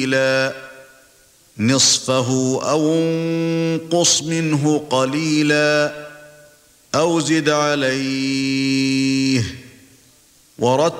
قليلا نصفه أو انقص منه قليلا أو زد عليه ورتل